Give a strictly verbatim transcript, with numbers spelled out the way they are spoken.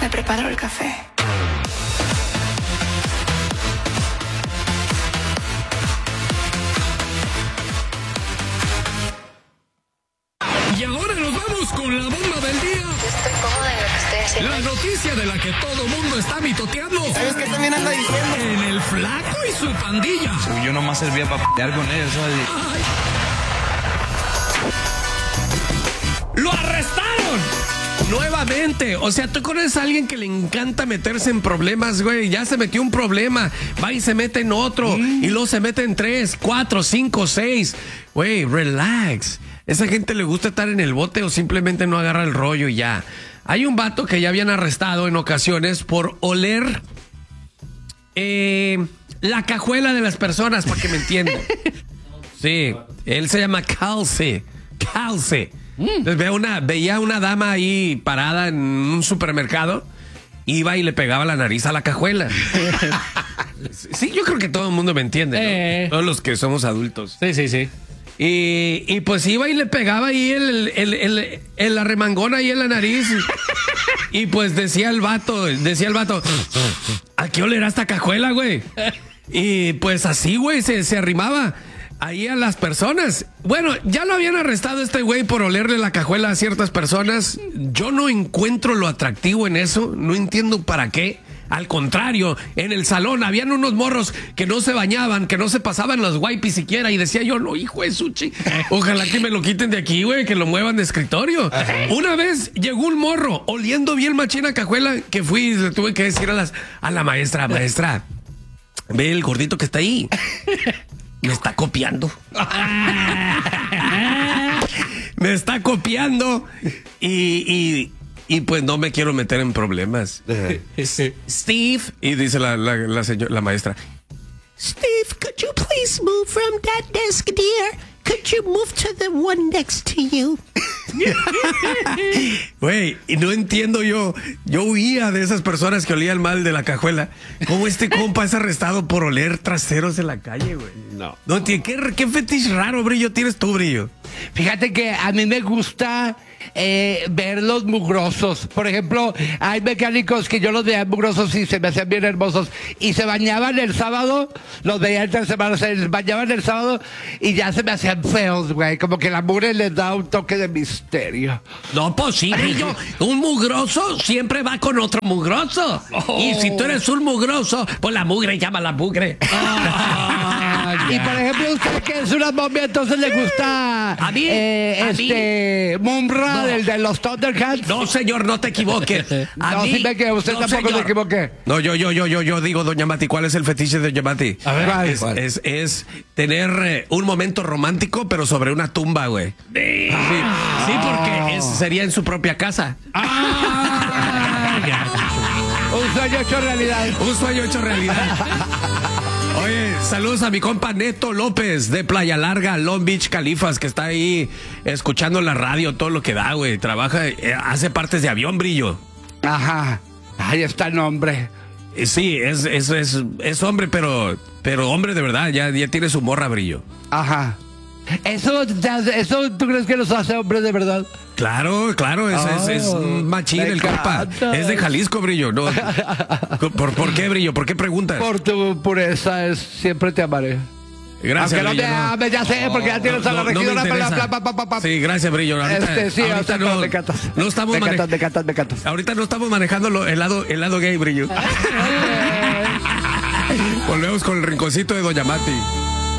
Me preparo el café. Y ahora nos vamos con la bomba del día. Yo estoy cómoda en lo que estoy haciendo. La noticia de la que todo mundo está mitoteando. ¿Sabes qué también anda diciendo? En el Flaco y su pandilla. Yo nomás servía para pelear con ellos, ¿sabes? Ay. ¡Lo arrestaron! Nuevamente, o sea, tú conoces a alguien que le encanta meterse en problemas, güey. Ya se metió un problema, va y se mete en otro, mm. y luego se mete en tres, cuatro, cinco, seis. Güey, relax. Esa gente le gusta estar en el bote o simplemente no agarra el rollo y ya. Hay un vato que ya habían arrestado en ocasiones por oler eh, la cajuela de las personas, para que me entiendan. Sí, él se llama Calce. Calce. Entonces, veía una, veía una dama ahí parada en un supermercado, iba y le pegaba la nariz a la cajuela. Sí, yo creo que todo el mundo me entiende, ¿no? Eh. Todos los que somos adultos. Sí, sí, sí. Y, y pues iba y le pegaba ahí el, el, el, el arremangón ahí en la nariz. Y, y pues decía el vato, decía el vato, ¿a qué olerá esta cajuela, güey? Y pues así, güey, se, se arrimaba ahí a las personas. Bueno, ya lo habían arrestado este güey por olerle la cajuela a ciertas personas. Yo no encuentro lo atractivo en eso, no entiendo para qué. Al contrario, en el salón habían unos morros que no se bañaban, que no se pasaban los wipes siquiera, y decía yo, no, hijo de suchi, ojalá que me lo quiten de aquí, güey, que lo muevan de escritorio. Una vez llegó un morro oliendo bien machina cajuela, que fui y le tuve que decir a, las, a la maestra, maestra, ve el gordito que está ahí, me está copiando. Me está copiando y... y Y pues no me quiero meter en problemas. Steve, y dice la, la, la, señora, la maestra, Steve, could you please move from that desk, dear? Could you move to the one next to you? Güey, y no entiendo yo. Yo huía de esas personas que olían mal de la cajuela. ¿Cómo este compa es arrestado por oler traseros en la calle, güey? No. No, ¿qué, qué fetiche raro, Brillo, tienes tú, Brillo? Fíjate que a mí me gusta eh, verlos mugrosos. Por ejemplo, hay mecánicos que yo los veía mugrosos y se me hacían bien hermosos. Y se bañaban el sábado, los veía entre semanas, se bañaban el sábado y ya se me hacían feos, güey. Como que la mugre les da un toque de misterio. No, pues sí, Brillo. Un mugroso siempre va con otro mugroso. Oh. Y si tú eres un mugroso, pues la mugre llama a la mugre. Oh, y por ejemplo, usted que es una momia, entonces le gusta a mí, eh, a este mí. Mumra, No. del de los Thundercats. No, señor, no te equivoques. A no, mí, sí ve que usted no, tampoco señor. se equivoque. No, yo, yo, yo, yo, yo digo, doña Mati, ¿cuál es el fetiche de doña Mati? A ver, ¿cuál? Es, ¿Cuál? es, es tener eh, un momento romántico, pero sobre una tumba, güey. Sí, sí, porque es, sería en su propia casa. Ah, ya. Un sueño hecho realidad. Un sueño hecho realidad. Oye, saludos a mi compa Neto López de Playa Larga, Long Beach, Califas, que está ahí escuchando la radio, todo lo que da, güey. Trabaja, eh, hace partes de avión, Brillo. Ajá. Ahí está el nombre. Eh, sí, es, es, es, es hombre, pero, pero hombre de verdad, ya, ya tiene su morra, Brillo. Ajá. Eso, eso, ¿tú crees que los hace hombres de verdad? Claro, claro, es, Oh, es, es un machín el compa. Es de Jalisco, Brillo. No. ¿Por, ¿Por qué, Brillo? ¿Por qué preguntas? Por tu pureza, es, siempre te amaré. Gracias, Aunque Brillo. no te No. ames, ya sé, porque ya tienes No, a la no, no me regidora. interesa. Pa, pa, pa, pa. Sí, gracias, Brillo. Ahorita, Este, sí, ahorita o sea, no, me cantas. no estamos me mane- cantas, me cantas, me cantas. Ahorita no estamos manejando lo- el, lado, el lado gay, Brillo. Volvemos con el rinconcito de doña Mati.